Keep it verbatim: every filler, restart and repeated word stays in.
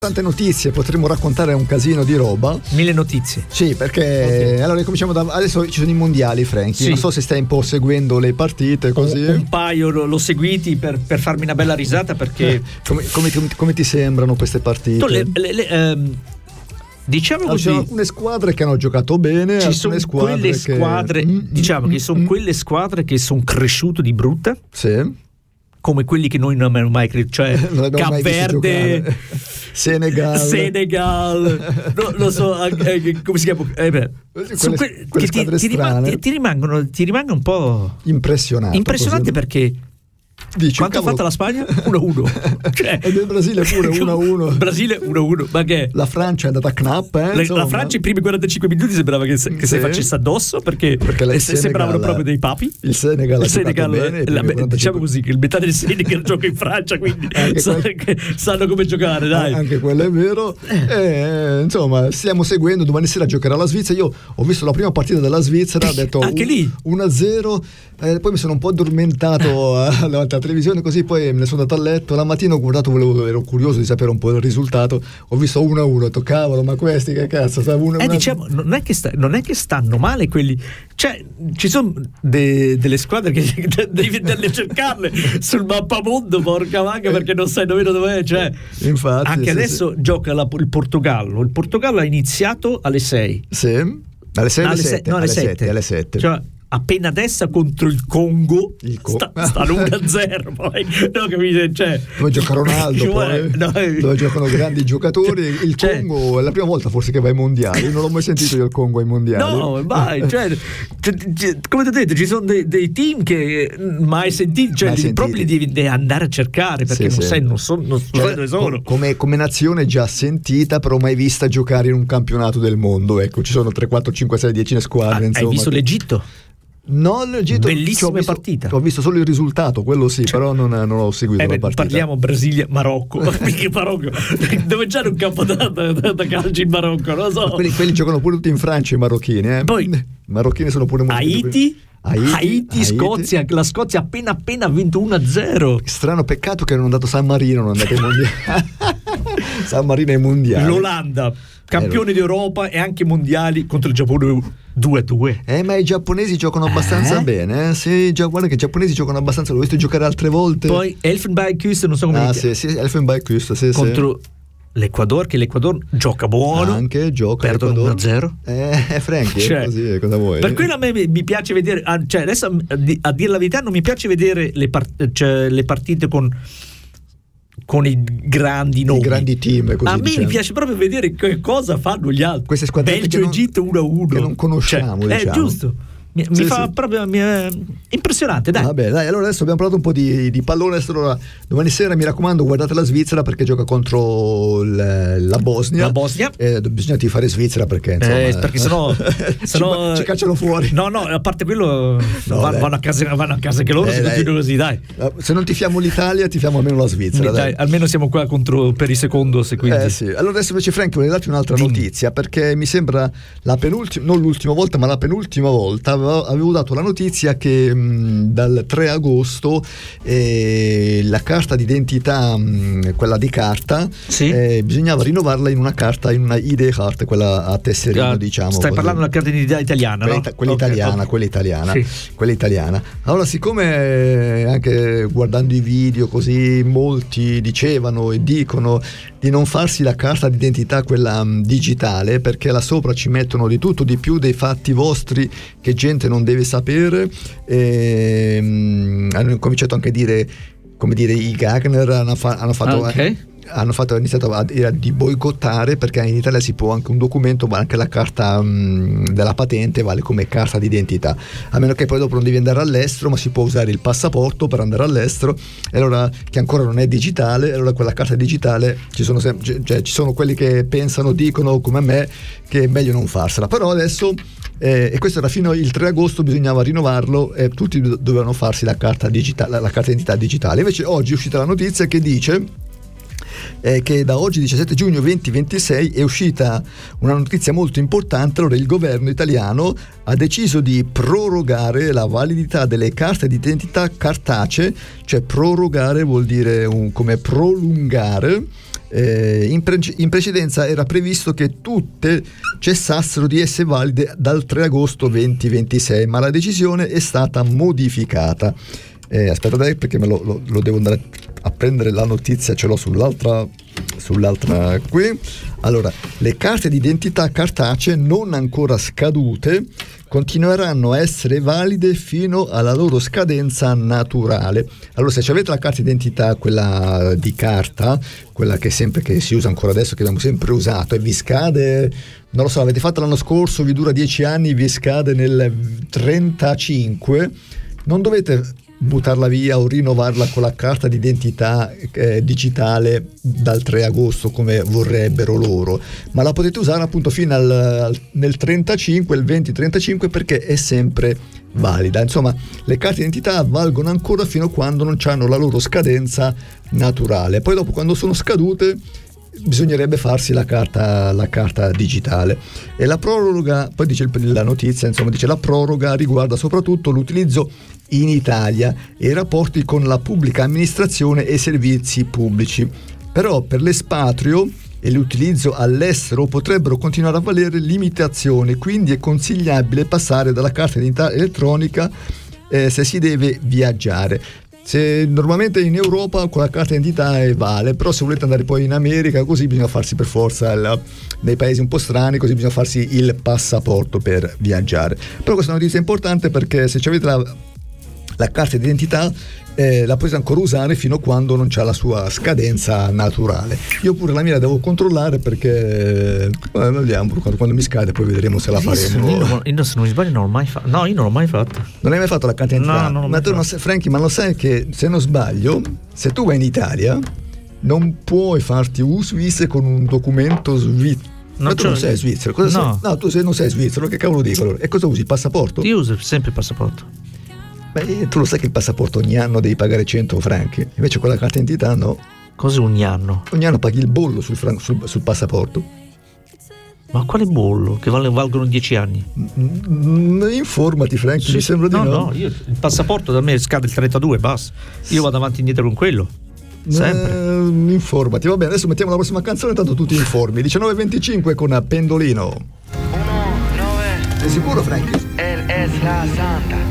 Tante notizie, potremmo raccontare un casino di roba. Mille notizie. Sì, perché okay. Allora cominciamo da adesso. Ci sono i mondiali, Franky. Sì. Non so se stai un po' seguendo le partite così. Un, un paio l'ho seguiti per, per farmi una bella risata perché come, come, come, come ti sembrano queste partite? Le, le, le, um, diciamo allora, così, ci sono alcune squadre che hanno giocato bene, ci sono squadre quelle che... squadre mm, diciamo mm, che sono mm, quelle squadre che sono cresciute di brutta. Sì. Come quelli che noi non abbiamo mai creduto, cioè Cap Verde, Senegal, Senegal, no, lo so, eh, come si chiama? Eh beh, quelle, que- quelle che ti, ti, rimang- ti rimangono, ti rimangono un po' impressionante. Impressionante perché. Dici, quanto ha fatto la Spagna? uno a uno. Cioè, e del Brasile pure uno a uno. Brasile uno a uno. Ma che? La Francia è andata knapp, eh, la, la Francia i primi quarantacinque minuti sembrava che, che sì. si facesse addosso perché, perché se, Senegal, sembravano proprio dei papi. Il Senegal, il Senegal bene, la, diciamo così che il metà del Senegal gioca in Francia, quindi sanno, quel... sanno come giocare, dai. Anche quello è vero. E, insomma, stiamo seguendo. Domani sera giocherà la Svizzera. Io ho visto la prima partita della Svizzera, ho detto anche lì uno a zero. Eh, poi mi sono un po' addormentato davanti alla televisione, così poi me ne sono andato a letto. La mattina ho guardato, volevo, ero curioso di sapere un po' il risultato. Ho visto uno a uno, ho detto cavolo, ma questi che cazzo? Uno, eh, una... diciamo, non è, che sta, non è che stanno male quelli, cioè ci sono de, delle squadre che devi andare a cercarle sul mappamondo, porca vacca, perché non sai nemmeno dov'è. Cioè, infatti, anche sì, adesso sì. gioca la, il Portogallo. Il Portogallo ha iniziato alle sei. Sì, alle sei, alle sette, no, alle sette, alle sette. Cioè, appena adesso contro il Congo il Co- sta, stanno uno a zero poi no, capite? Cioè, dove gioca Ronaldo poi, no, dove giocano grandi giocatori. Il cioè, Congo è la prima volta forse che va ai mondiali. Io non l'ho mai sentito io il Congo ai mondiali. No, vai, cioè, cioè, come ti ho detto, ci sono dei, dei team che mai sentiti, cioè mai proprio li devi andare a cercare perché sì, non sì. sai, non so, non so cioè, dove sono. Come, come nazione già sentita, però mai vista giocare in un campionato del mondo. Ecco, ci sono tre, quattro, cinque, sei, dieci squadre. Ah, insomma, hai visto che... l'Egitto? No, l'Egitto, bellissima ho visto, partita. Ho visto solo il risultato, quello sì, cioè, però non, non ho seguito eh la beh, partita. Parliamo Brasile, Marocco. Perché Marocco? Dove c'è un campo da, da, da calcio in Marocco? Non lo so. Quelli, quelli giocano pure tutti in Francia, i marocchini. Eh. Poi i marocchini sono pure molto Haiti, Haiti, Haiti, Scozia. La Scozia appena appena ha vinto uno a zero. Strano peccato che non è andato San Marino, non è andato ai mondiali. San Marino ai mondiali. L'Olanda, campione eh, d'Europa e anche mondiali contro il Giappone due a due. Eh, ma i giapponesi giocano abbastanza eh? bene. Eh? Sì, già, guarda che i giapponesi giocano abbastanza. L'ho visto giocare altre volte. Poi Elfenbeinküste, non so come ah, sì, sì, Elfenbeinküste, sì, contro sì. l'Ecuador, che l'Ecuador gioca buono. Anche gioca. Perdono uno a zero. Eh, Franky, cioè, così, cosa vuoi? Per quello a me mi piace vedere. Cioè, adesso a, a dire la verità, non mi piace vedere le, part- cioè, le partite con. con i grandi nomi, i grandi team, così a me diciamo. Mi piace proprio vedere che cosa fanno gli altri. Queste squadre Belgio e Egitto uno a uno che non conosciamo, cioè, diciamo. È giusto. Mi, sì, mi fa sì. proprio mi è impressionante, dai. Vabbè, dai, allora adesso abbiamo parlato un po' di, di pallone. Allora, domani sera mi raccomando, guardate la Svizzera perché gioca contro l, la Bosnia. La Bosnia. Eh, bisogna tifare Svizzera perché insomma, eh, perché sennò, sennò ci, ci cacciano fuori. No, no, a parte quello no, vanno, vanno a casa, vanno a casa che loro eh, si continuano così, dai. Se non tifiamo l'Italia, tifiamo almeno la Svizzera. Dai, almeno siamo qua contro per i secondo, se quindi. Eh sì. Allora adesso invece Frank volevo darti un'altra Dimmi. notizia, perché mi sembra la penultima, non l'ultima volta, ma la penultima volta avevo, avevo dato la notizia che mh, dal tre agosto eh, la carta d'identità, mh, quella di carta, sì? eh, bisognava rinnovarla in una carta, in una I D card, quella a tesserino, ah, diciamo. Stai così. parlando della carta d'identità italiana, quella, no? ita- quella okay, italiana, okay. quella italiana, sì. quella italiana. Allora, siccome anche guardando i video così molti dicevano e dicono di non farsi la carta d'identità quella um, digitale, perché là sopra ci mettono di tutto di più dei fatti vostri che gente non deve sapere, e, um, hanno cominciato anche a dire, come dire, i Gagner hanno, fa- hanno fatto okay. hanno fatto, iniziato a, a di boicottare, perché in Italia si può anche un documento, ma anche la carta um, della patente vale come carta d'identità, a meno che poi dopo non devi andare all'estero, ma si può usare il passaporto per andare all'estero, e allora che ancora non è digitale, e allora quella carta digitale ci sono sem- cioè, ci sono quelli che pensano, dicono come me che è meglio non farsela, però adesso eh, e questo era fino al tre agosto, bisognava rinnovarlo e tutti dovevano farsi la carta digitale, la carta d'identità digitale. Invece oggi è uscita la notizia che dice è che da oggi diciassette giugno duemilaventisei è uscita una notizia molto importante. Allora il governo italiano ha deciso di prorogare la validità delle carte d'identità cartacee, cioè prorogare vuol dire un, come prolungare. Eh, in, pre- in precedenza era previsto che tutte cessassero di essere valide dal tre agosto duemilaventisei, ma la decisione è stata modificata. Eh, aspettate perché me lo, lo, lo devo andare a prendere la notizia, ce l'ho sull'altra, sull'altra qui. Allora, le carte d'identità cartacee non ancora scadute continueranno a essere valide fino alla loro scadenza naturale. Allora, se avete la carta d'identità, quella di carta, quella che sempre che si usa ancora adesso, che abbiamo sempre usato, e vi scade, non lo so, avete fatto l'anno scorso, vi dura dieci anni, vi scade nel trentacinque, non dovete buttarla via o rinnovarla con la carta d'identità eh, digitale dal tre agosto come vorrebbero loro, ma la potete usare appunto fino al, al nel trentacinque, il venti trentacinque, perché è sempre valida. Insomma, le carte d'identità valgono ancora fino a quando non hanno la loro scadenza naturale, poi dopo, quando sono scadute, bisognerebbe farsi la carta, la carta digitale. E la proroga, poi dice la notizia, insomma, dice la proroga riguarda soprattutto l'utilizzo in Italia e i rapporti con la pubblica amministrazione e servizi pubblici. Però per l'espatrio e l'utilizzo all'estero potrebbero continuare a valere limitazioni, quindi è consigliabile passare dalla carta d'identità elettronica eh, se si deve viaggiare. Se normalmente in Europa con la carta d'identità è vale, però se volete andare poi in America, così bisogna farsi per forza il, nei paesi un po' strani, così bisogna farsi il passaporto per viaggiare. Però questa notizia è importante perché se avete la, la carta d'identità eh, la potete ancora usare fino a quando non c'ha la sua scadenza naturale. Io pure la mia la devo controllare perché eh, vediamo, quando, quando mi scade poi vedremo se la faremo. Io, io se non mi sbaglio non l'ho mai fatto. No, io non l'ho mai fatto. Non hai mai fatto la carta d'identità? No, non l'ho ma mai tu fatto. non sai, Frankie, ma lo sai che se non sbaglio, se tu vai in Italia non puoi farti U S V I S con un documento svizzero. Ma tu non sei svizzero, cosa no. sei? No, tu sei, non sei svizzero, che cavolo dico allora? E cosa usi? Il passaporto? Io uso sempre il passaporto. Beh, tu lo sai che il passaporto ogni anno devi pagare cento franchi, invece con la carta d'identità no. Cos'è ogni anno? Ogni anno paghi il bollo sul, fran- sul, sul passaporto. Ma quale bollo? Che val- valgono dieci anni? Mm, informati, Frankie, sì, mi sembra di no. no. No, io, il passaporto da me scade il trentadue, basta. Io vado avanti e indietro con quello. Sempre. Eh, informati, va bene, adesso mettiamo la prossima canzone, tanto tu ti informi. diciannove e venticinque con Pendolino. uno, nove. Sei sicuro, Frankie? Él es la santa.